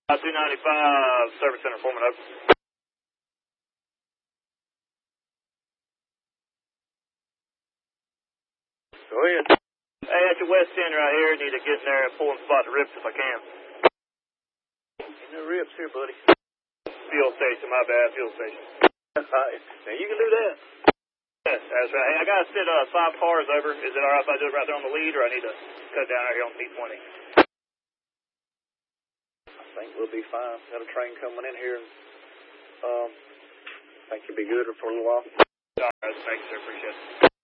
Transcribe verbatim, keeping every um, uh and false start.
two ninety-five, Service Center, Foreman Oak. Go ahead. Hey, at your west end right here, need to get in there and pull and spot the rips if I can. Ain't no rips here, buddy. Fuel station, my bad, fuel station. Now you can do that. Yes, that's right. Hey, I got to sit uh, five cars over. Is it all right if I do it right there on the lead, or I need to cut down right here on P twenty? I think we'll be fine. Got a train coming in here. Um, I think you'll be good for a little while. All right, thanks, sir. Appreciate it.